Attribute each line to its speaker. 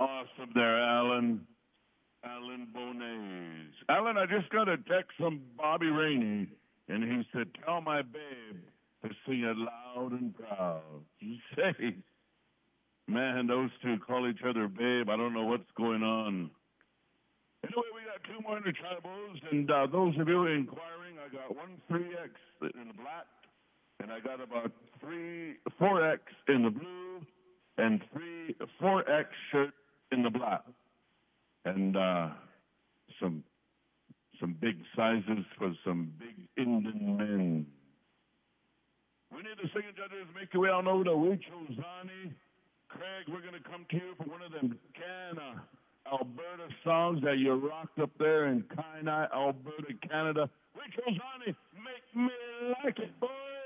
Speaker 1: Awesome there, Alan. Alan Bones. Alan, I just got a text from Bobby Rainey, and he said, tell my babe to sing it loud and proud. You say, man, those two call each other babe. I don't know what's going on. Anyway, we got two more intertribals, and those of you inquiring, I got one 3X in the black, and I got about 4X in the blue, and 4X shirt in the black, and some big sizes for some big Indian men. We need the singing judges to make you well know that we chose Zani. Craig, we're going to come to you for one of them Alberta songs that you rocked up there in Kainai, Alberta, Canada. We chose Zani. Make me like it, boy.